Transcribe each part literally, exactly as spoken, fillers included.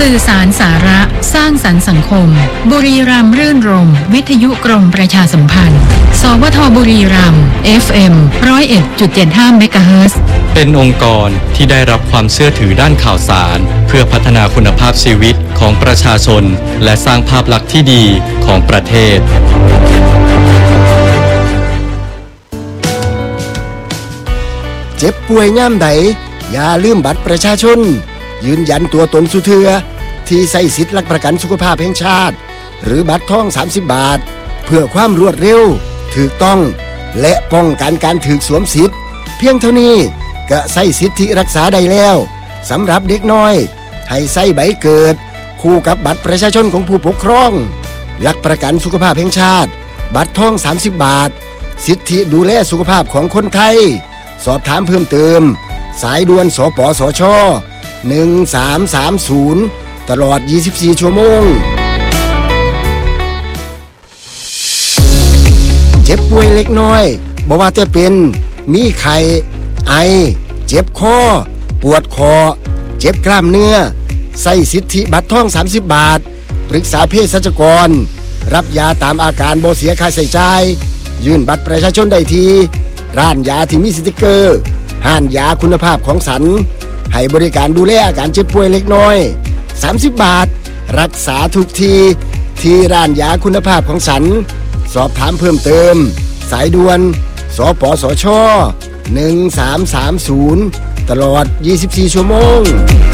สื่อสารสาระสร้างสรรค์สังคมบุรีรัมย์รื่นรมย์วิทยุกรมประชาสัมพันธ์สวทบุรีรัมย์ เอฟ เอ็ม หนึ่งศูนย์เอ็ดจุดเจ็ดห้า เมกะเฮิรตซ์เป็นองค์กรที่ได้รับความเชื่อถือด้านข่าวสารเพื่อพัฒนาคุณภาพชีวิตของประชาชนและสร้างภาพลักษณ์ที่ดีของประเทศเจ็บป่วยย่ามใดอย่าลืมบัตรประชาชนยืนยันตัวตนสุเทือที่ใส่สิทธิหลักประกันสุขภาพแห่งชาติหรือบัตรทองสามสิบบาทเพื่อความรวดเร็วถูกต้องและป้องกันการถูกสวมสิทธิ์เพียงเท่านี้ก็ใส่สิทธิรักษาได้แล้วสำหรับเด็กน้อยให้ใส่ใบเกิดคู่กับบัตรประชาชนของผู้ปกครองหลักประกันสุขภาพแห่งชาติบัตรทองสามสิบบาทสิทธิดูแลสุขภาพของคนไทยสอบถามเพิ่มเติมสายด่วนสปสชหนึ่งสามสามศูนย์ตลอดยี่สิบสี่ชั่วโมงเจ็บป่วยเล็กน้อยบ่ว่าจะเป็นมีไข้ไอเจ็บคอปวดคอเจ็บกล้ามเนื้อใส่สิทธิบัตรทองสามสิบบาทปรึกษาเภสัชกรรับยาตามอาการบ่เสียค่าใช้จ่ายยื่นบัตรประชาชนได้ที่ร้านยาที่มีสติกเกอร์ห้านยาคุณภาพของสรรให้บริการดูแลอาการเจ็บป่วยเล็กน้อยสามสิบบาทรักษาทุกทีที่ร้านยาคุณภาพของสรรสอบถามเพิ่มเติมสายด่วนสปสชหนึ่งสามสามศูนย์ตลอดยี่สิบสี่ชั่วโมง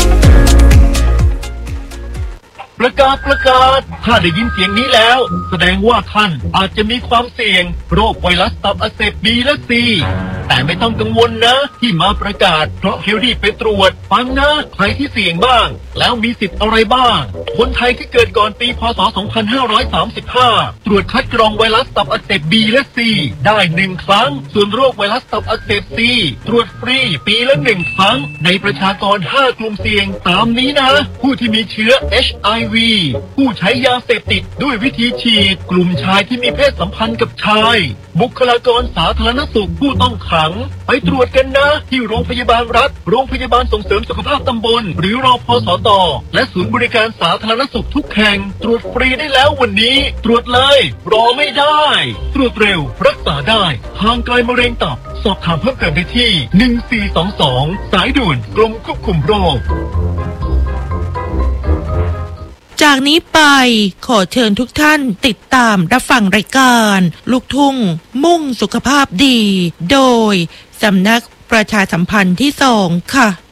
ประกาศประกาศถ้าได้ยินเสียงนี้แล้วแสดงว่าท่านอาจจะมีความเสี่ยงโรคไวรัสตับอักเสบ บี และ ซี แต่ไม่ต้องกังวลนะที่มาประกาศเพราะเฮลดี้ไปตรวจฟังนะใครที่เสี่ยงบ้างแล้วมีสิทธิ์อะไรบ้างคนไทยที่เกิดก่อนปีพ.ศ. สองพันห้าร้อยสามสิบห้าตรวจคัดกรองไวรัสตับอักเสบ บี และ ซี ได้หนึ่งครั้งส่วนโรคไวรัสตับอักเสบ ซี ตรวจฟรีปีละหนึ่งครั้งในประชากรห้ากลุ่มเสี่ยงตามนี้นะผู้ที่มีเชื้อ เอช ไอ วี ผู้ใช้ยาเสพติดด้วยวิธีฉีดกลุ่มชายที่มีเพศสัมพันธ์กับชายบุคลากรสาธารณสุขผู้ต้องขังไปตรวจกันนะที่โรงพยาบาลรัฐโรงพยาบาลส่งเสริมสุขภาพตำบลหรือรพสตและศูนย์บริการสาธารณสุขทุกแห่งตรวจฟรีได้แล้ววันนี้ตรวจเลยรอไม่ได้ตรวจเร็วรักษาได้ห่างไกลมะเร็งตับสอบถามเพิ่มเติมได้ที่หนึ่งสี่สองสองสายด่วนกรมควบคุมโรคจากนี้ไปขอเชิญทุกท่านติดตามรับฟังรายการลูกทุ่งมุ่งสุขภาพดีโดยสำนักประชาสัมพันธ์ที่สองค่ะ